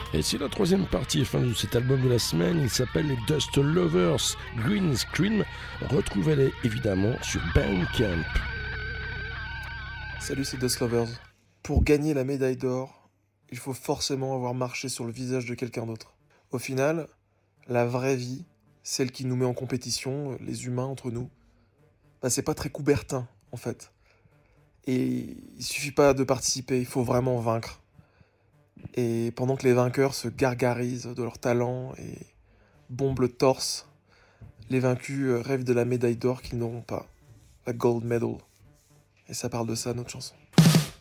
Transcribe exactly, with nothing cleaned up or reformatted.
Et c'est la troisième partie fin de cet album de la semaine. Il s'appelle les Dust Lovers Green Screen. Retrouvez-les évidemment sur Bandcamp. Salut, c'est Dust Lovers. Pour gagner la médaille d'or, il faut forcément avoir marché sur le visage de quelqu'un d'autre. Au final, la vraie vie, celle qui nous met en compétition, les humains entre nous, bah c'est pas très coubertin en fait. Et il suffit pas de participer, il faut vraiment vaincre. Et pendant que les vainqueurs se gargarisent de leur talent et bombent le torse, les vaincus rêvent de la médaille d'or qu'ils n'auront pas, la gold medal. Et ça parle de ça, notre chanson.